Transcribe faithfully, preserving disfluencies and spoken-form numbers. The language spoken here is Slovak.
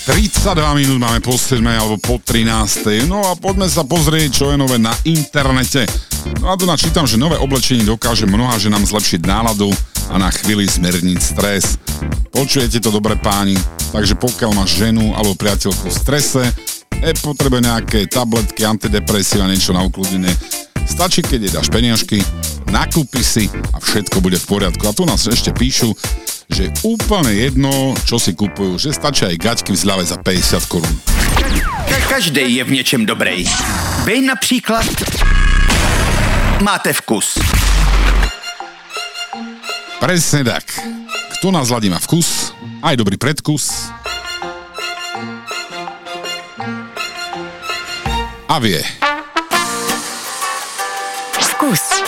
tridsaťdva minút máme po siedmej alebo po trinástej. No a poďme sa pozrieť, čo je nové na internete. No a tu načítam, že nové oblečenie dokáže mnoha ženám zlepšiť náladu a na chvíli zmierniť stres. Počujete to dobre, páni? Takže pokiaľ máš ženu alebo priateľku v strese, e, potrebuje nejaké tabletky, antidepresíva, niečo na ukludnenie. Stačí, keď jej dáš peniažky, nakúpi si a všetko bude v poriadku. A tu nás ešte píšu, že úplne jedno, čo si kupujú, že stačí aj gaťky v zľave za päťdesiat korún. Každý je v něčem dobrý. Vy například máte vkus. Presne tak. Kto nás ladí má vkus, aj dobrý predkus. A vie. Vkus.